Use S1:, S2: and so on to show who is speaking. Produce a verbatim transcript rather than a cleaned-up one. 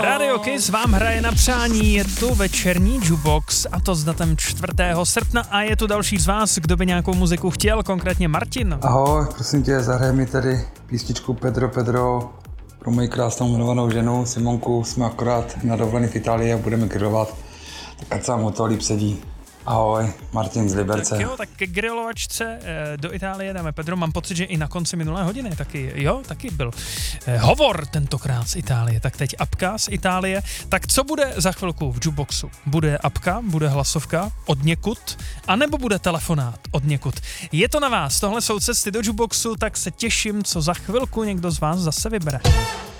S1: Radio Kiss vám hraje na přání, je tu večerní jukebox a to s datem čtvrtého srpna a je tu další z vás, kdo by nějakou muziku chtěl, konkrétně Martin.
S2: Ahoj, prosím tě, zahraj mi tady písničku Pedro Pedro pro moji krásnou milovanou ženu Simonku, jsme akorát na dovolený v Itálii a budeme grillovat, tak ať se vám o to líp sedí. Ahoj, Martin z Liberce.
S1: Tak jo, tak ke grilovačce do Itálie dáme Pedro. Mám pocit, že i na konci minulé hodiny taky, jo, taky byl hovor tentokrát z Itálie. Tak teď apka z Itálie. Tak co bude za chvilku v jukeboxu? Bude apka, bude hlasovka od někud, anebo bude telefonát od někud? Je to na vás, tohle jsou cesty do jukeboxu, tak se těším, co za chvilku někdo z vás zase vybere.